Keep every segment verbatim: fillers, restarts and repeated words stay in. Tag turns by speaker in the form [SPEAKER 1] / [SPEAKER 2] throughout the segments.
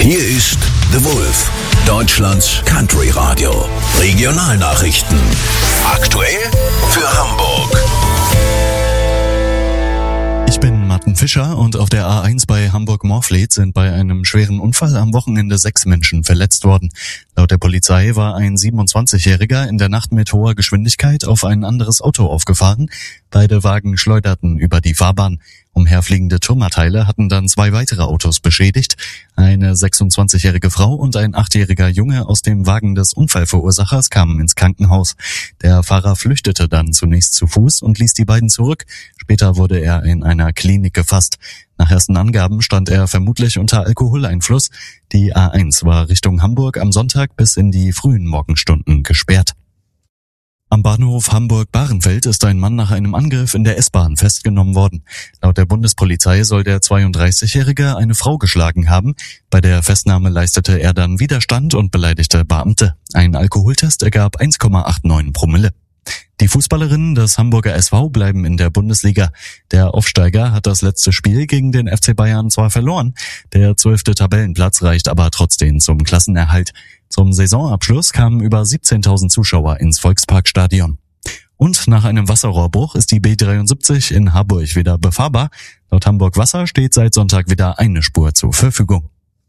[SPEAKER 1] Hier ist The Wolf, Deutschlands Country Radio. Regionalnachrichten. Aktuell für Hamburg.
[SPEAKER 2] Ich bin Martin Fischer und auf der A eins bei Hamburg-Morfleet sind bei einem schweren Unfall am Wochenende sechs Menschen verletzt worden. Laut der Polizei war ein siebenundzwanzigjähriger in der Nacht mit hoher Geschwindigkeit auf ein anderes Auto aufgefahren. Beide Wagen schleuderten über die Fahrbahn. Umherfliegende Trümmerteile hatten dann zwei weitere Autos beschädigt. Eine sechsundzwanzigjährige Frau und ein achtjähriger Junge aus dem Wagen des Unfallverursachers kamen ins Krankenhaus. Der Fahrer flüchtete dann zunächst zu Fuß und ließ die beiden zurück. Später wurde er in einer Klinik gefasst. Nach ersten Angaben stand er vermutlich unter Alkoholeinfluss. Die A eins war Richtung Hamburg am Sonntag bis in die frühen Morgenstunden gesperrt. Am Bahnhof Hamburg-Bahrenfeld ist ein Mann nach einem Angriff in der S-Bahn festgenommen worden. Laut der Bundespolizei soll der zweiunddreißigjährige eine Frau geschlagen haben. Bei der Festnahme leistete er dann Widerstand und beleidigte Beamte. Ein Alkoholtest ergab eins Komma neunundachtzig Promille. Die Fußballerinnen des Hamburger S V bleiben in der Bundesliga. Der Aufsteiger hat das letzte Spiel gegen den F C Bayern zwar verloren, der zwölfte Tabellenplatz reicht aber trotzdem zum Klassenerhalt. Zum Saisonabschluss kamen über siebzehntausend Zuschauer ins Volksparkstadion. Und nach einem Wasserrohrbruch ist die B dreiundsiebzig in Harburg wieder befahrbar. Laut Hamburg Wasser steht seit Sonntag wieder eine Spur zur Verfügung.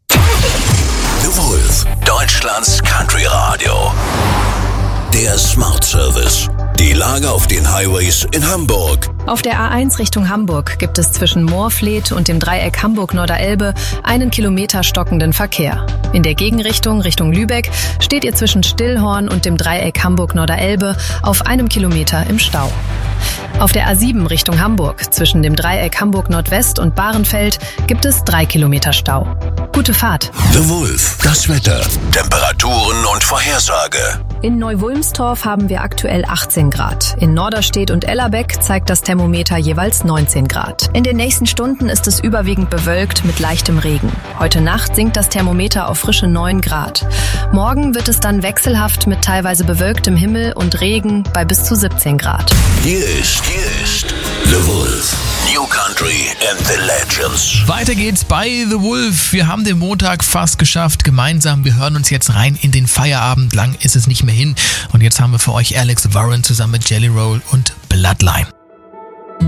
[SPEAKER 1] The Wolf, Deutschlands Country Radio. Der Smart Service. Die Lage auf den Highways in Hamburg.
[SPEAKER 3] Auf der A eins Richtung Hamburg gibt es zwischen Morfleet und dem Dreieck Hamburg-Norderelbe einen Kilometer stockenden Verkehr. In der Gegenrichtung Richtung Lübeck steht ihr zwischen Stillhorn und dem Dreieck Hamburg-Norderelbe auf einem Kilometer im Stau. Auf der A sieben Richtung Hamburg zwischen dem Dreieck Hamburg-Nordwest und Bahrenfeld gibt es drei Kilometer Stau. Gute Fahrt.
[SPEAKER 1] The Wolf, das Wetter, Temperaturen und Vorhersage.
[SPEAKER 3] In Neu-Wulmstorf haben wir aktuell achtzehn Grad. In Norderstedt und Ellerbeck zeigt das Thermometer jeweils neunzehn Grad. In den nächsten Stunden ist es überwiegend bewölkt mit leichtem Regen. Heute Nacht sinkt das Thermometer auf frische neun Grad. Morgen wird es dann wechselhaft mit teilweise bewölktem Himmel und Regen bei bis zu siebzehn Grad.
[SPEAKER 1] Hier ist, hier ist The Wolf. New Country and the Legends.
[SPEAKER 4] Weiter geht's bei The Wolf. Wir haben den Montag fast geschafft. Gemeinsam, wir hören uns jetzt rein in den Feierabend. Lang ist es nicht mehr hin. Und jetzt haben wir für euch Alex Warren zusammen mit Jelly Roll und Bloodline.